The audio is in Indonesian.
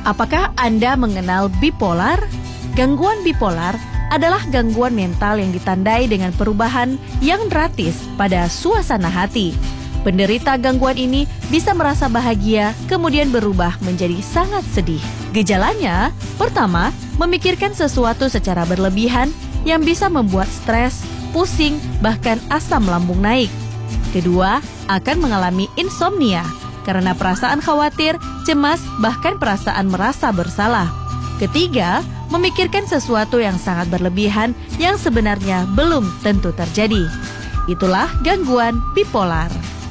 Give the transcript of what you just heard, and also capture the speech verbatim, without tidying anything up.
Apakah Anda mengenal bipolar? Gangguan bipolar adalah gangguan mental yang ditandai dengan perubahan yang drastis pada suasana hati. Penderita gangguan ini bisa merasa bahagia, kemudian berubah menjadi sangat sedih. Gejalanya, pertama, memikirkan sesuatu secara berlebihan yang bisa membuat stres, pusing, bahkan asam lambung naik. Kedua, akan mengalami insomnia karena perasaan khawatir, cemas, bahkan perasaan merasa bersalah. Ketiga, memikirkan sesuatu yang sangat berlebihan yang sebenarnya belum tentu terjadi. Itulah gangguan bipolar.